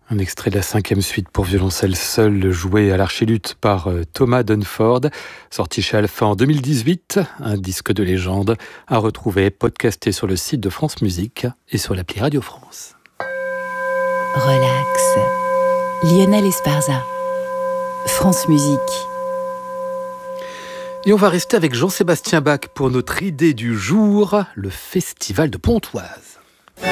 Un extrait de la 5e suite pour violoncelle seul, joué à l'archiluth par Thomas Dunford, sorti chez Alpha en 2018, un disque de légende à retrouver, podcasté sur le site de France Musique et sur l'appli Radio France. Relax. Lionel Esparza. France Musique. Et on va rester avec Jean-Sébastien Bach pour notre idée du jour, le Festival de Pontoise.